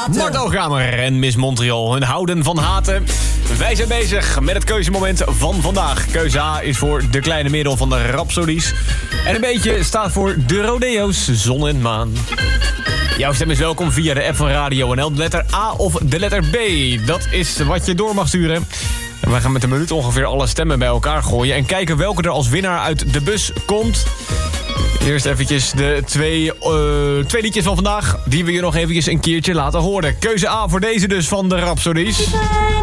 Marto Kramer en Miss Montreal, hun houden van haten. Wij zijn bezig met het keuzemoment van vandaag. Keuze A is voor de kleine middel van de Rhapsodies. En een beetje staat voor de Rodeo's, zon en maan. Jouw stem is welkom via de app van Radio NL. De letter A of de letter B. Dat is wat je door mag sturen. En wij gaan met een minuut ongeveer alle stemmen bij elkaar gooien... en kijken welke er als winnaar uit de bus komt. Eerst eventjes de twee liedjes van vandaag... die we je nog eventjes een keertje laten horen. Keuze A voor deze dus van de Rhapsodies.